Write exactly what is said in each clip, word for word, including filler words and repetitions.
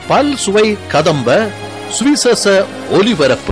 பல் சுவை கதம்ப சுவிசேஷ ஒலிபரப்பு.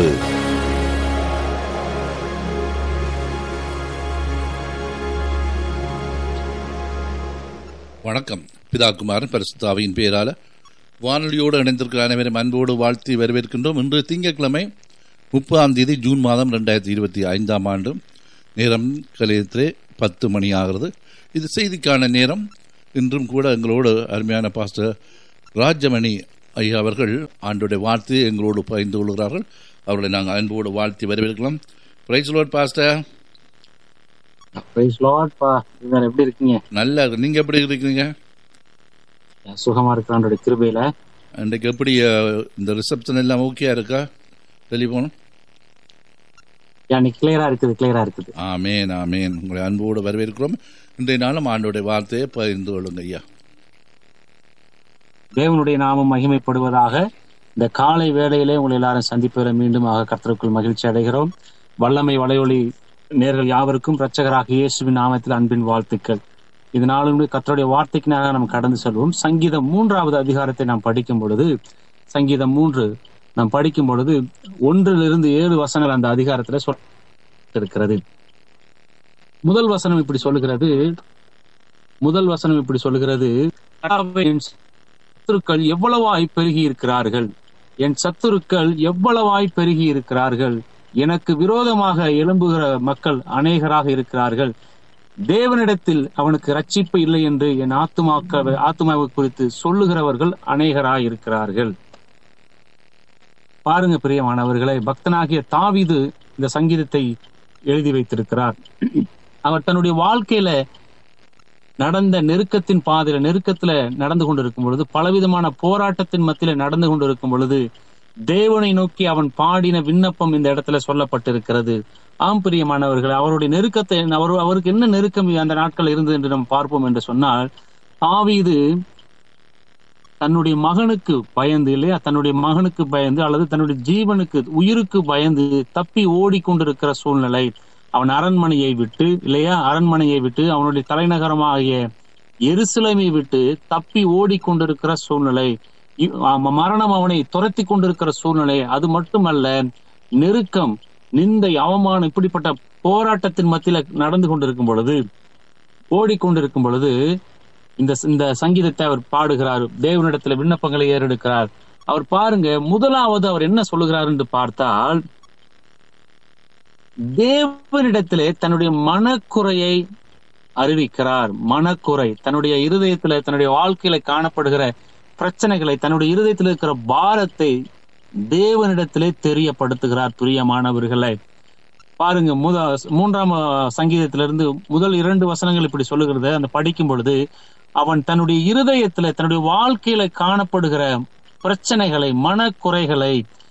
வணக்கம். பிதாகுமாரன் பரிசுத்த ஆவியின் பெயரால வானொலியோடு இணைந்திருக்கிற அனைவரும் அன்போடு வாழ்த்தி வரவேற்கின்றோம். இன்று திங்கட்கிழமை முப்பதாம் தேதி ஜூன் மாதம் ரெண்டாயிரத்தி இருபத்தி ஐந்தாம் ஆண்டு. நேரம் கலையத்திலே பத்து மணி ஆகிறது. இது செய்திக்கான நேரம். இன்றும் கூட எங்களோடு அருமையான பாஸ்டர் ராஜமணி ஐயா அவர்கள் ஆண்டுடைய வார்த்தையை எங்களோடு பகிர்ந்து கொள்கிறார்கள். அவர்களை நாங்கள் அன்போடு வாழ்த்தி வரவேற்கலாம். Price Lord pastor. Price Lord பா. எப்படி இருக்கீங்க? நல்லா இருக்கு. நீங்க எப்படி இருக்கீங்க? சுகமா இருக்கிற ஆண்டோட கிருபையில. இன்றைக்கு எப்படி இந்த ரிசப்ஷன் எல்லாம் ஓகே இருக்கா? டெலிபோன் கிளியரா இருக்குது, கிளியரா இருக்குது. ஆமேன், ஆமேன். உங்களை அன்போடு வரவேற்கிறோம். இன்றைய நாளும் ஆண்டோடைய வார்த்தையை பகிர்ந்து கொள்ளுங்க ஐயா. தேவனுடைய நாமம் மகிமைப்படுவதாக. இந்த காலை வேளையிலே உங்களை எல்லாரும் சந்திப்பதில் மீண்டும் ஆக கர்த்தருக்குள் மகிழ்ச்சி அடைகிறோம். வல்லமை வலையொலி நேர்கள் யாவருக்கும் இரட்சகராக இயேசுவின் நாமத்தில் அன்பின் வாழ்த்துக்கள். இதனாலும் கர்த்தருடைய வார்த்தைக்குனாக நாம் கடந்து செல்வோம். சங்கீதம் மூன்றாவது அதிகாரத்தை நாம் படிக்கும் பொழுது, சங்கீதம் மூன்று நாம் படிக்கும் பொழுது ஒன்றிலிருந்து ஏழு வசனங்கள் அந்த அதிகாரத்துல சொல்லிருக்கிறது. முதல் வசனம் இப்படி சொல்லுகிறது முதல் வசனம் இப்படி சொல்லுகிறது சத்துருக்கள் எவ்வளவாய் பெருகி இருக்கிறார்கள், என் சத்துருக்கள் எவ்வளவாய் பெருகி இருக்கிறார்கள், எனக்கு விரோதமாக எழும்புகிற மக்கள் அநேகராக இருக்கிறார்கள், தேவனிடத்தில் அவனுக்கு ரட்சிப்பு இல்லை என்று என் ஆத்துமாக்க ஆத்துமாவை குறித்து சொல்லுகிறவர்கள் அநேகராக இருக்கிறார்கள். பாருங்க பிரியமானவர்களை, பக்தனாகிய தாவீது இந்த சங்கீதத்தை எழுதி வைத்திருக்கிறார். அவர் தன்னுடைய வாழ்க்கையில நடந்த நெருக்கத்தின் பாதையில நெருக்கத்துல நடந்து கொண்டிருக்கும் பொழுது, பலவிதமான போராட்டத்தின் மத்தியில நடந்து கொண்டிருக்கும் பொழுது தேவனை நோக்கி அவன் பாடின விண்ணப்பம் இந்த இடத்துல சொல்லப்பட்டிருக்கிறது. ஆம் பிரியமானவர்கள், அவருடைய நெருக்கத்தை அவர் அவருக்கு என்ன நெருக்கம் அந்த நாட்கள் இருந்தது என்று நாம் பார்ப்போம் என்று சொன்னால், தாவீது தன்னுடைய மகனுக்கு பயந்து இல்லையா தன்னுடைய மகனுக்கு பயந்து அல்லது தன்னுடைய ஜீவனுக்கு உயிருக்கு பயந்து தப்பி ஓடிக்கொண்டிருக்கிற சூழ்நிலை. அவன் அரண்மனையை விட்டு இல்லையா அரண்மனையை விட்டு அவனுடைய தலைநகரமாகிய எருசலேமை விட்டு தப்பி ஓடிக்கொண்டிருக்கிற சூழ்நிலை. மரணம் அவனை துரத்தி கொண்டிருக்கிற சூழ்நிலை. அது மட்டுமல்ல, நெருக்கம், நிந்தை, அவமானம், இப்படிப்பட்ட போராட்டத்தின் மத்தியில நடந்து கொண்டிருக்கும் பொழுது ஓடிக்கொண்டிருக்கும் பொழுது இந்த இந்த சங்கீதத்தை அவர் பாடுகிறார். தேவனிடத்துல விண்ணப்பங்களை ஏறெடுக்கிறார். அவர் பாருங்க, முதலாவது அவர் என்ன சொல்லுகிறார் என்று பார்த்தால், தேவனிடத்திலே தன்னுடைய மனக்குறையை அறிவிக்கிறார். மனக்குறை, தன்னுடைய இருதயத்துல தன்னுடைய வாழ்க்கையில காணப்படுகிற பிரச்சனைகளை, தன்னுடைய இருதயத்தில் இருக்கிற பாரத்தை தேவனிடத்திலே தெரியப்படுத்துகிறார். பிரியமானவர்களை பாருங்க, முத மூன்றாம் சங்கீதத்திலிருந்து முதல் இரண்டு வசனங்கள் இப்படி சொல்லுகிறது. அந்த படிக்கும் பொழுது அவன் தன்னுடைய இருதயத்துல தன்னுடைய வாழ்க்கையில காணப்படுகிற பிரச்சனைகளை, மனக்குறைகளை,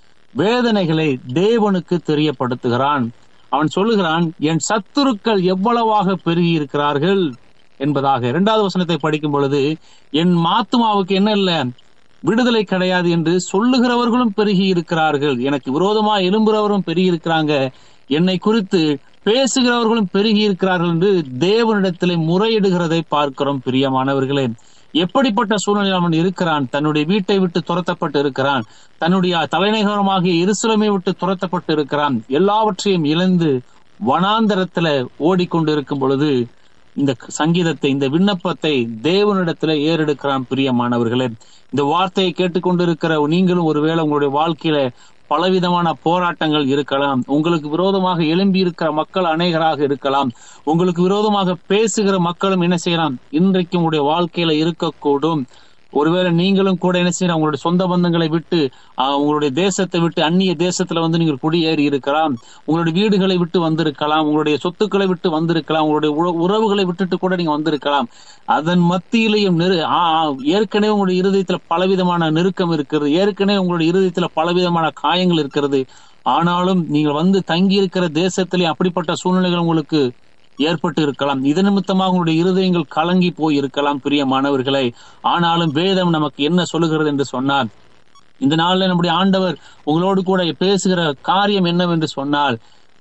வேதனைகளை தேவனுக்கு தெரியப்படுத்துகிறான். அவன் சொல்லுகிறான், என் சத்துருக்கள் எவ்வளவாக பெருகி இருக்கிறார்கள் என்பதாக. இரண்டாவது வசனத்தை படிக்கும் பொழுது, என் ஆத்துமாவுக்கு என்ன இல்ல விடுதலை கிடையாது என்று சொல்லுகிறவர்களும் பெருகி இருக்கிறார்கள், எனக்கு விரோதமா எழும்புறவரும் பெருகி இருக்கிறாங்க, என்னை குறித்து பேசுகிறவர்களும் பெருகி இருக்கிறார்கள் என்று தேவனிடத்திலே முறையிடுகிறதை பார்க்கிறோம். பிரியமானவர்களே, எப்படிப்பட்ட சூழ்நிலையில் அவன் இருக்கிறான்? தன்னுடைய வீட்டை விட்டு துரத்தப்பட்டு இருக்கிறான், தன்னுடைய தலைநகரமாகிய எருசலேமை விட்டு துரத்தப்பட்டு இருக்கிறான், எல்லாவற்றையும் இழந்து வனாந்தரத்துல ஓடிக்கொண்டு இருக்கும் பொழுது இந்த சங்கீதத்தை, இந்த விண்ணப்பத்தை தேவனிடத்துல ஏறெடுக்கிறான். பிரியமானவர்களே, இந்த வார்த்தையை கேட்டுக்கொண்டிருக்கிற நீங்களும் ஒருவேளை உங்களுடைய வாழ்க்கையில பலவிதமான போராட்டங்கள் இருக்கலாம், உங்களுக்கு விரோதமாக எழும்பி இருக்கிற மக்கள் அநேகராக இருக்கலாம், உங்களுக்கு விரோதமாக பேசுகிற மக்களும் என்ன செய்யலாம், இன்றைக்கு உங்களுடைய வாழ்க்கையில இருக்கக்கூடும். ஒருவேளை நீங்களும் கூட என்ன செய்யலாம், உங்களுடைய சொந்த பந்தங்களை விட்டு, உங்களுடைய தேசத்தை விட்டு அந்நிய தேசத்துல வந்து நீங்கள் குடியேறி இருக்கலாம், உங்களுடைய வீடுகளை விட்டு வந்திருக்கலாம், உங்களுடைய சொத்துக்களை விட்டு வந்திருக்கலாம், உங்களுடைய உறவுகளை விட்டுட்டு கூட நீங்க வந்திருக்கலாம். அதன் மத்தியிலையும் நெரு ஏற்கனவே உங்களுடைய இருதயத்துல பலவிதமான நெருக்கம் இருக்கிறது, ஏற்கனவே உங்களுடைய இருதயத்துல பலவிதமான காயங்கள் இருக்கிறது. ஆனாலும் நீங்கள் வந்து தங்கி இருக்கிற தேசத்திலே அப்படிப்பட்ட சூழ்நிலைகள் உங்களுக்கு ஏற்பட்டு இருக்கலாம். இது நிமித்தமாக உங்களுடைய இருதயங்கள் கலங்கி போய் இருக்கலாம். பிரியமானவர்களை, ஆனாலும் வேதம் நமக்கு என்ன சொல்லுகிறது என்று சொன்னால், இந்த நாளில் நம்முடைய ஆண்டவர் உங்களோடு கூட பேசுகிற காரியம் என்னவென்று சொன்னால்,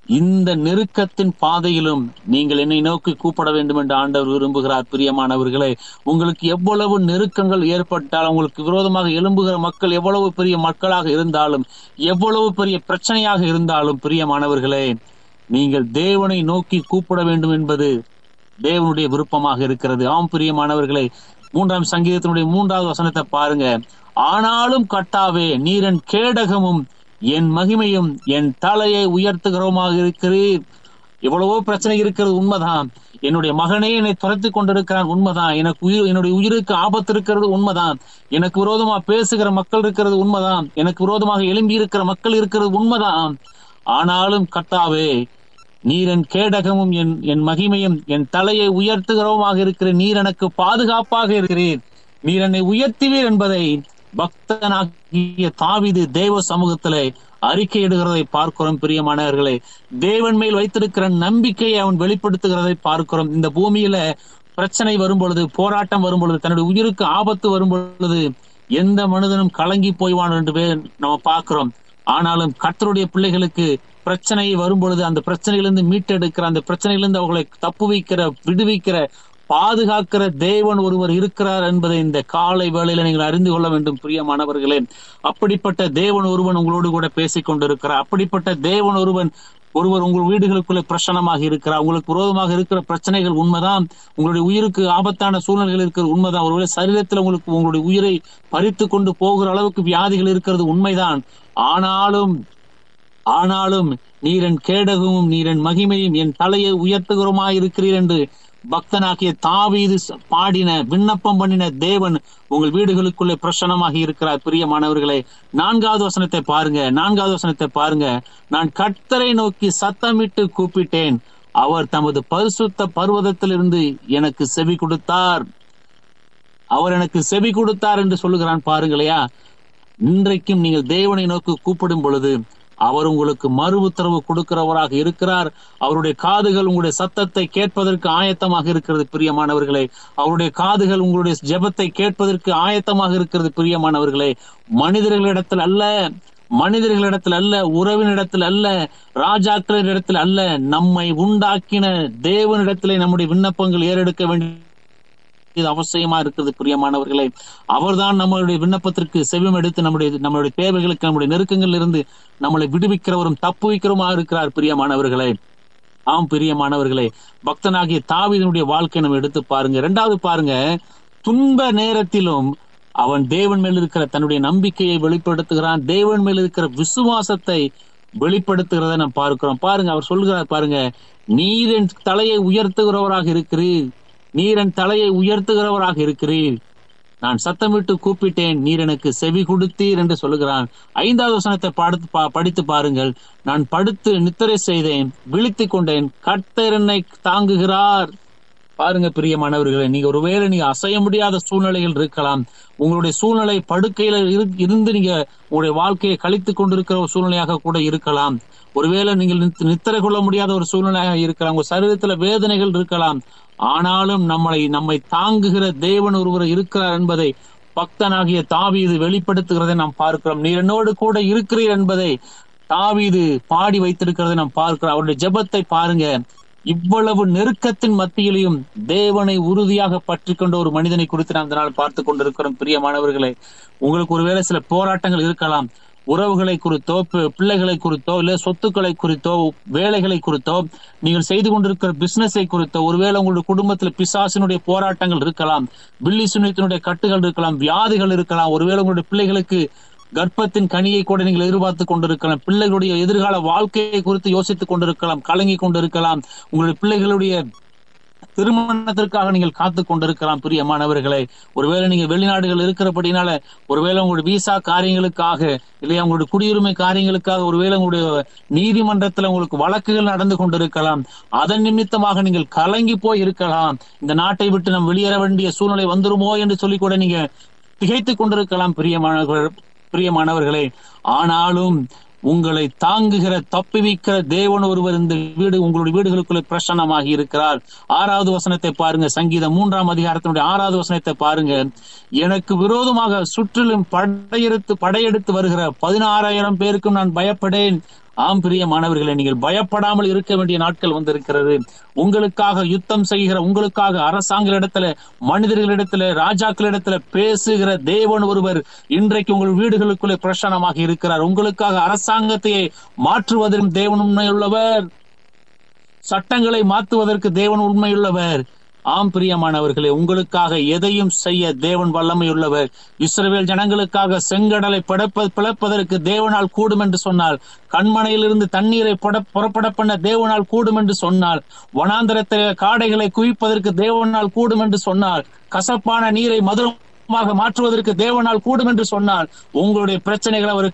இந்த நெருக்கத்தின் பாதையிலும் நீங்கள் என்னை நோக்கி கூப்பிட வேண்டும் என்று ஆண்டவர் விரும்புகிறார். பிரியமானவர்களே, உங்களுக்கு எவ்வளவு நெருக்கங்கள் ஏற்பட்டாலும், உங்களுக்கு விரோதமாக எழும்புகிற மக்கள் எவ்வளவு பெரிய மக்களாக இருந்தாலும், எவ்வளவு பெரிய பிரச்சனையாக இருந்தாலும், பிரியமானவர்களே, நீங்கள் தேவனை நோக்கி கூப்பிட வேண்டும் என்பது தேவனுடைய விருப்பமாக இருக்கிறது. ஆம் பிரியமானவர்களே, மூன்றாம் சங்கீதத்தினுடைய மூன்றாவது வசனத்தை பாருங்க. ஆனாலும் கர்த்தாவே, நீர் என் கேடகமும் என் மகிமையும் என் தலையை உயர்த்துகிறோமாக இருக்கிறீர். எவ்வளவோ பிரச்சனை இருக்கிறது, உண்மைதான். என்னுடைய மகனே என்னை துரத்தி கொண்டிருக்கிறான், உண்மைதான். எனக்கு உயிர் என்னுடைய உயிருக்கு ஆபத்து இருக்கிறது, உண்மைதான். எனக்கு விரோதமாக பேசுகிற மக்கள் இருக்கிறது, உண்மைதான். எனக்கு விரோதமாக எழும்பி இருக்கிற மக்கள் இருக்கிறது, உண்மைதான். ஆனாலும் கர்த்தாவே, நீர் என் கேடகமும் என் என் மகிமையும் என் தலையை உயர்த்துகிறோமாக இருக்கிறேன். நீர் எனக்கு பாதுகாப்பாக இருக்கிறீர். நீர் என்னை உயர்த்துவீர் என்பதை பக்தனாகிய தாவீது தேவ சமூகத்திலே அறிக்கையிடுகிறதை பார்க்கிறோம். பிரியமானவர்களே, தேவன் மேல் வைத்திருக்கிற நம்பிக்கையை அவன் வெளிப்படுத்துகிறதை பார்க்கிறோம். இந்த பூமியில பிரச்சனை வரும் பொழுது, போராட்டம் வரும் பொழுது, தன்னுடைய உயிருக்கு ஆபத்து வரும் பொழுது எந்த மனிதனும் கலங்கி போய்வான் என்று நம்ம பார்க்கிறோம். ஆனாலும் கர்த்தருடைய பிள்ளைகளுக்கு பிரச்சனை வரும் பொழுது அந்த பிரச்சனையிலிருந்து மீட்டெடுக்கிற, அந்த பிரச்சனையிலிருந்து அவர்களை தப்பு வைக்கிற, விடுவிக்கிற, பாதுகாக்கிற தேவன் ஒருவர் இருக்கிறார் என்பதை இந்த காலை வேளையில நீங்கள் அறிந்து கொள்ள வேண்டும். பிரியமானவர்களே, அப்படிப்பட்ட தேவன் ஒருவன் உங்களோடு கூட பேசிக் கொண்டிருக்கிறார். அப்படிப்பட்ட தேவன் ஒருவன் ஒருவர் உங்கள் வீடுகளுக்குள்ளே பிரசனமாக இருக்கிறார். உங்களுக்கு விரோதமாக இருக்கிற பிரச்சனைகள் உண்மைதான். உங்களுடைய உயிருக்கு ஆபத்தான சூழ்நிலைகள் இருக்கிறது, உண்மைதான். ஒருவேளை சரீரத்தில் உங்களுக்கு உங்களுடைய உயிரை பறித்து கொண்டு போகிற அளவுக்கு வியாதிகள் இருக்கிறது, உண்மைதான். ஆனாலும் ஆனாலும் நீர் என் கேடகமும் நீர் என் மகிமையும் என் தலையை உயர்த்துகிறோமா இருக்கிறீர் என்று பக்தனாகிய தாவீது பாடின, விண்ணப்பம் பண்ணின தேவன் உங்கள் வீடுகளுக்குள்ளே பிரசன்னமாக இருக்கிறார். பிரியமானவர்களே, நான்காவது வசனத்தை பாருங்க. நான்காவது வசனத்தை பாருங்க. நான் கர்த்தரை நோக்கி சத்தமிட்டு கூப்பிட்டேன், அவர் தமது பரிசுத்த பர்வதத்திலிருந்து எனக்கு செவி கொடுத்தார். அவர் எனக்கு செவி கொடுத்தார் என்று சொல்லுகிறான். பாருங்களையா, இன்றைக்கும் நீங்கள் தேவனை நோக்கி கூப்பிடும் பொழுது அவர் உங்களுக்கு மறு உத்தரவு கொடுக்கிறவராக இருக்கிறார். அவருடைய காதுகள் உங்களுடைய சத்தத்தை கேட்பதற்கு ஆயத்தமாக இருக்கிறது. பிரியமானவர்களே, அவருடைய காதுகள் உங்களுடைய ஜெபத்தை கேட்பதற்கு ஆயத்தமாக இருக்கிறது. பிரியமானவர்களே, மனிதர்களிடத்தில் அல்ல, மனிதர்களிடத்தில் அல்ல, உறவினிடத்தில் அல்ல, ராஜாக்களிடத்தில் அல்ல, நம்மை உண்டாக்கின தேவனிடத்திலே நம்முடைய விண்ணப்பங்கள் ஏறெடுக்க வேண்டிய இது அவசியமா இருக்கிறது. பிரியமானவர்களே, அவர்தான் நம்மளுடைய விண்ணப்பத்திற்கு செவியம் எடுத்து நம்முடைய நம்மளுடைய தேவைகளுக்கு, நம்முடைய நெருக்கங்களில் இருந்து நம்மளை விடுவிக்கிறவரும் தப்பு வைக்கிறவருமா இருக்கிறார். பிரியமானவர்களே, ஆம் பிரியமானவர்களே, பக்தனாகிய தாவீதுடைய வாழ்க்கை நம்ம எடுத்து பாருங்க. இரண்டாவது பாருங்க, துன்ப நேரத்திலும் அவன் தேவன் மேல் இருக்கிற தன்னுடைய நம்பிக்கையை வெளிப்படுத்துகிறான். தேவன் மேல் இருக்கிற விசுவாசத்தை வெளிப்படுத்துகிறத நாம் பார்க்கிறோம். பாருங்க, அவர் சொல்கிறார் பாருங்க, நீர் என் தலையை உயர்த்துகிறவராக இருக்கிறீர், நீர் என் தலையை உயர்த்துகிறவராக இருக்கிறீர். நான் சத்தமிட்டு கூப்பிட்டேன், நீர் எனக்கு செவி கொடுத்தீர் என்று சொல்லுகிறான். ஐந்தாவது வசனத்தை படுத்து படித்து பாருங்கள். நான் படுத்து நித்திரை செய்தேன், விழித்துக் கொண்டேன், கர்த்தர் என்னை தாங்குகிறார். பாருங்க பிரியமானவர்களே, நீங்க ஒருவேளை நீங்க அசைய முடியாத சூழ்நிலைகள் இருக்கலாம். உங்களுடைய சூழ்நிலை படுக்கையில இருந்து நீங்க உங்களுடைய வாழ்க்கையை கழித்துக் கொண்டிருக்கிற ஒரு சூழ்நிலையாக கூட இருக்கலாம். ஒருவேளை நீங்கள் நித்திரை கொள்ள முடியாத ஒரு சூழ்நிலையாக இருக்கலாம். உங்க சரீரத்துல வேதனைகள் இருக்கலாம். ஆனாலும் நம்மளை நம்மை தாங்குகிற தேவன் ஒருவர் இருக்கிறார் என்பதை பக்தனாகிய தாவீது வெளிப்படுத்துகிறதை நாம் பார்க்கிறோம். நீர் என்னோடு கூட இருக்கிறீர் என்பதை தாவீது பாடி வைத்திருக்கிறதை நாம் பார்க்கிறோம். அவருடைய ஜெபத்தை பாருங்க. இவ்வளவு நெருக்கத்தின் மத்தியிலையும் தேவனை உறுதியாக பற்றி கொண்ட ஒரு மனிதனை குறித்து நாம் இந்த நாள் பார்த்து கொண்டிருக்கிறோம். பிரியமானவர்களே, உங்களுக்கு ஒருவேளை சில போராட்டங்கள் இருக்கலாம். உறவுகளை குறித்தோ, பிள்ளைகளை குறித்தோ, இல்ல சொத்துக்களை குறித்தோ, வேலைகளை குறித்தோ, நீங்கள் செய்து கொண்டிருக்கிற பிசினஸை குறித்தோ, ஒருவேளை உங்களுடைய குடும்பத்தில் பிசாசினுடைய போராட்டங்கள் இருக்கலாம், பில்லி சுனித்தினுடைய கட்டுகள் இருக்கலாம், வியாதிகள் இருக்கலாம். ஒருவேளை உங்களுடைய பிள்ளைகளுக்கு கர்ப்பத்தின் கனியை கூட நீங்கள் எதிர்பார்த்து கொண்டிருக்கலாம். பிள்ளைகளுடைய எதிர்கால வாழ்க்கையை குறித்து யோசித்துக் கொண்டிருக்கலாம், கலங்கி கொண்டிருக்கலாம். உங்களுடைய பிள்ளைகளுடைய திருமணத்திற்காக நீங்கள் காத்து கொண்டிருக்கலாம். பிரியமானவர்களே, ஒருவேளை நீங்க வெளிநாடுகள் இருக்கிறபடினால, ஒருவேளை உங்களுடைய விசா காரியங்களுக்காக, இல்லையா உங்களுடைய குடியுரிமை காரியங்களுக்காக, ஒருவேளை உங்களுடைய நீதிமன்றத்துல உங்களுக்கு வழக்குகள் நடந்து கொண்டிருக்கலாம். அதன் நிமித்தமாக நீங்கள் கலங்கி போய் இருக்கலாம். இந்த நாட்டை விட்டு நாம் வெளியேற வேண்டிய சூழ்நிலை வந்துருமோ என்று சொல்லி கூட நீங்க திகைத்துக் கொண்டிருக்கலாம். பிரியமானவர்கள் பிரியமானவர்களே, ஆனாலும் உங்களை தாங்குகிற, தப்புவிக்கிற தேவன் ஒருவர் இந்த வீடு உங்களுடைய வீடுகளுக்குள்ளே பிரசன்னமாகி இருக்கிறார். ஆறாவது வசனத்தை பாருங்க. சங்கீதம் மூன்றாம் அதிகாரத்தினுடைய ஆறாவது வசனத்தை பாருங்க. எனக்கு விரோதமாக சுற்றிலும் படையெடுத்து படையெடுத்து வருகிற பதினாறாயிரம் பேருக்கும் நான் பயப்படேன். ஆம் பிரியமானவர்களே, நீங்கள் பயப்படாமல் இருக்க வேண்டிய நாட்கள் வந்திருக்கிறது. உங்களுக்காக யுத்தம் செய்கிற, உங்களுக்காக அரசாங்கங்களிடத்துல, மனிதர்களிடத்துல, ராஜாக்களிடத்துல பேசுகிற தேவன் ஒருவர் இன்றைக்கு உங்கள் வீடுகளுக்குள்ளே பிரசன்னமாக இருக்கிறார். உங்களுக்காக அரசாங்கத்தையே மாற்றுவதற்கும் தேவன் உண்மையுள்ளவர், சட்டங்களை மாற்றுவதற்கு தேவன் உண்மையுள்ளவர். ஆம் பிரியமானவர்களே, உங்களுக்காக எதையும் செய்ய தேவன் வல்லமையுள்ளவர். இஸ்ரவேல் ஜனங்களுக்காக செங்கடலை பிளப்ப பிளப்பதற்கு தேவனால் கூடும் என்று சொன்னால், கண்மனையிலிருந்து தண்ணீரை புறப்பட பண்ண தேவனால் கூடும் என்று சொன்னால், வனாந்தரத்திலே காடைகளை குவிப்பதற்கு தேவனால் கூடும் என்று சொன்னால், கசப்பான நீரை மதுரமாக மாற்றுவதற்கு தேவனால் கூடும் என்று சொன்னால், உங்களுடைய பிரச்சனைகளை அவர்